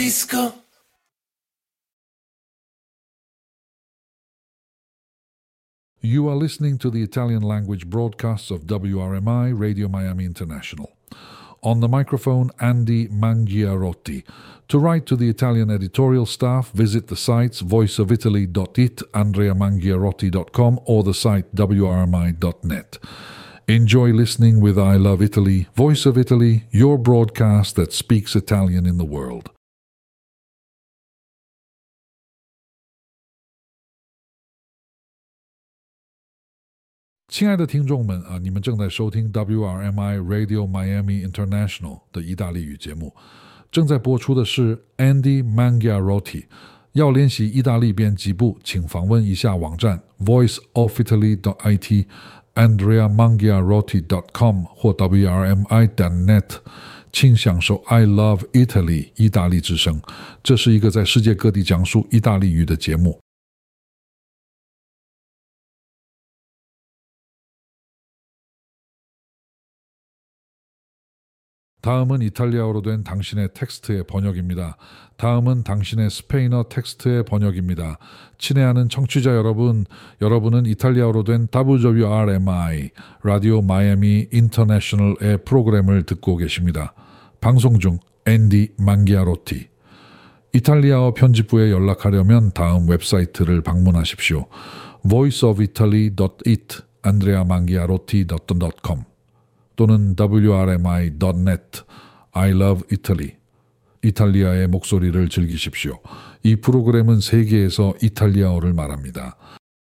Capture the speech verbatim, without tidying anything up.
Disco. You are listening to the Italian language broadcasts of W R M I Radio Miami International. On the microphone, Andy Mangiarotti. To write to the Italian editorial staff, visit the sites voice of italy dot it, andrea mangiarotti dot com, or the site w r m i dot net. Enjoy listening with I Love Italy, Voice of Italy, your broadcast that speaks Italian in the world. 亲爱的听众们啊，你们正在收听 W R M I Radio Miami International 的意大利语节目，正在播出的是 Andy Mangiarotti。要练习意大利编辑部，请访问一下网站 voice of italy dot I T andrea mangiarotti dot com 或 w r m i dot net， 请享受 I Love Italy 意大利之声。这是一个在世界各地讲述意大利语的节目。다음은 이탈리아어로 된 당신의 텍스트의 번역입니다. 다음은 당신의 스페인어 텍스트의 번역입니다. 친애하는 청취자 여러분, 여러분은 이탈리아어로 된 더블유 알 엠 아이 라디오 마이애미 인터내셔널의 프로그램을 듣고 계십니다. 방송 중 앤디 망기아로티. 이탈리아어 편집부에 연락하려면 다음 웹사이트를 방문하십시오. voice of italy dot it, andrea mangiarotti dot com 또는 w r m i dot net, I Love Italy. 이탈리아의 목소리를 즐기십시오. 이 프로그램은 세계에서 이탈리아어를 말합니다.